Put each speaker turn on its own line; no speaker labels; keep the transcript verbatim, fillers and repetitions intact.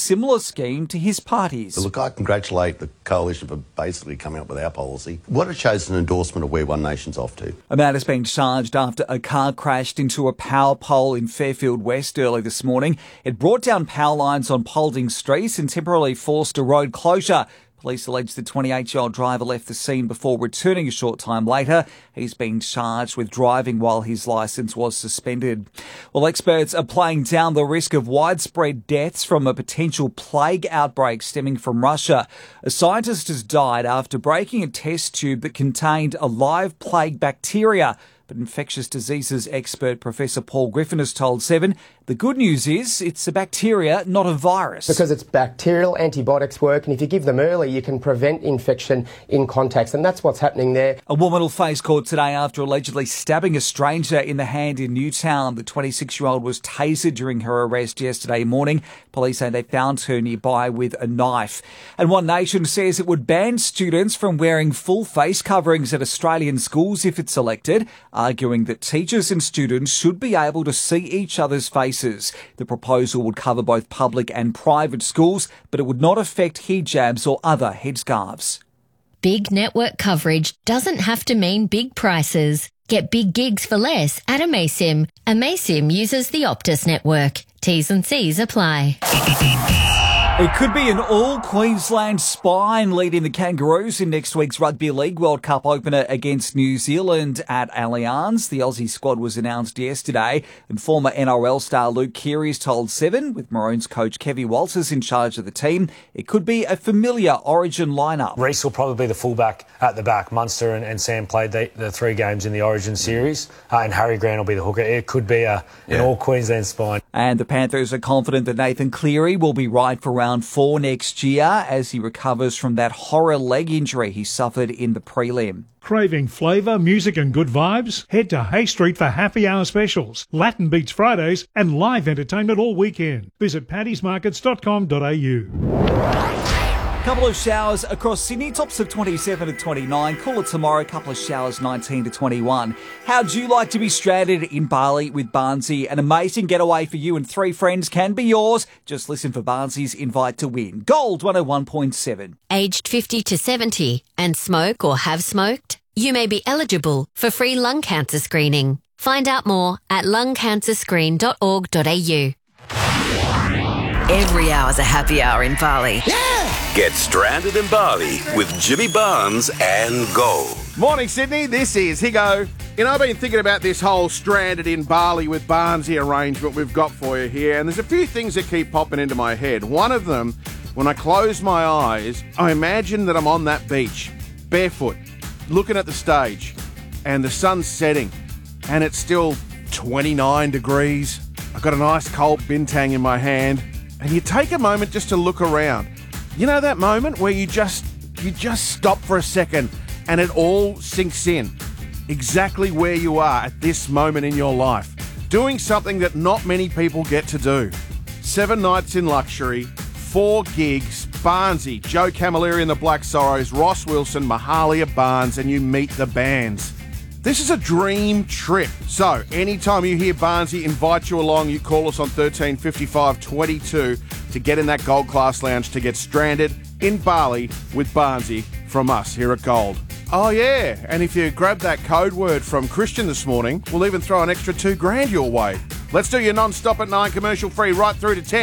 similar scheme to his party's.
Look, I congratulate the coalition for basically coming up with our policy. What it shows is an endorsement of where One Nation's off to.
A man has been charged after a car crashed into a power pole in Fairfield West early this morning. It brought down power lines on Paulding Street and temporarily forced a road closure. Police allege the twenty-eight-year-old driver left the scene before returning a short time later. He's been charged with driving while his licence was suspended. Well, experts are playing down the risk of widespread deaths from a potential plague outbreak stemming from Russia. A scientist has died after breaking a test tube that contained a live plague bacteria. But infectious diseases expert Professor Paul Griffin has told Seven the good news is it's a bacteria, not a virus.
Because it's bacterial, antibiotics work, and if you give them early, you can prevent infection in contacts, and that's what's happening there.
A woman will face court today after allegedly stabbing a stranger in the hand in Newtown. The twenty-six-year-old was tasered during her arrest yesterday morning. Police say they found her nearby with a knife. And One Nation says it would ban students from wearing full face coverings at Australian schools if it's elected, arguing that teachers and students should be able to see each other's faces. The proposal would cover both public and private schools, but it would not affect hijabs or other headscarves.
Big network coverage doesn't have to mean big prices. Get big gigs for less at Amaysim. Amaysim uses the Optus network. T's and C's apply.
It could be an all-Queensland spine leading the Kangaroos in next week's Rugby League World Cup opener against New Zealand at Allianz. The Aussie squad was announced yesterday, and former N R L star Luke Keary's told Seven, with Maroons coach Kevy Walters in charge of the team, it could be a familiar Origin lineup.
Reece will probably be the fullback at the back. Munster and, and Sam played the, the three games in the Origin series, uh, and Harry Grant will be the hooker. It could be a, yeah. an all-Queensland spine.
And the Panthers are confident that Nathan Cleary will be right for round four next year as he recovers from that horror leg injury he suffered in the prelim.
Craving flavour, music and good vibes? Head to Hay Street for happy hour specials, Latin Beats Fridays and live entertainment all weekend. Visit paddy's markets dot com dot a u.
Couple of showers across Sydney, tops of twenty-seven to twenty-nine. Cooler tomorrow, couple of showers, nineteen to twenty-one. How'd you like to be stranded in Bali with Barnsey? An amazing getaway for you and three friends can be yours. Just listen for Barnsey's invite to win. Gold one oh one point seven.
Aged fifty to seventy and smoke or have smoked? You may be eligible for free lung cancer screening. Find out more at lung cancer screen dot org dot a u.
Every hour's a happy hour in Bali.
Yeah! Get stranded in Bali with Jimmy Barnes and Gold.
Morning, Sydney. This is Higo. You know, I've been thinking about this whole stranded in Bali with Barnesy arrangement we've got for you here, and there's a few things that keep popping into my head. One of them, when I close my eyes, I imagine that I'm on that beach, barefoot, looking at the stage, and the sun's setting, and it's still twenty-nine degrees. I've got an ice cold bintang in my hand, and you take a moment just to look around. You know that moment where you just you just stop for a second and it all sinks in. Exactly where you are at this moment in your life. Doing something that not many people get to do. Seven nights in luxury, four gigs, Barnesy, Joe Camilleri and the Black Sorrows, Ross Wilson, Mahalia Barnes, and you meet the bands. This is a dream trip. So, anytime you hear Barnesy invite you along, you call us on thirteen fifty-five twenty-two to get in that Gold Class Lounge to get stranded in Bali with Barnesy from us here at Gold. Oh yeah, and if you grab that code word from Christian this morning, we'll even throw an extra two grand your way. Let's do your non-stop at nine commercial free right through to ten.